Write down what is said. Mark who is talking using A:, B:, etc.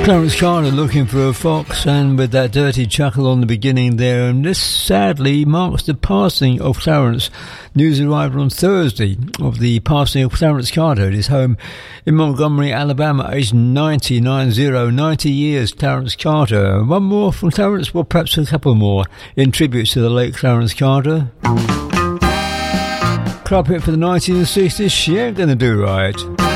A: Clarence Carter looking for a fox, and with that dirty chuckle on the beginning there, and this sadly marks the passing of Clarence. News arrived on Thursday of the passing of Clarence Carter at his home in Montgomery, Alabama, aged 90 years, Clarence Carter. One more from Clarence, well perhaps a couple more, in tribute to the late Clarence Carter. Club hit for the 1960s, She Ain't Gonna Do Right.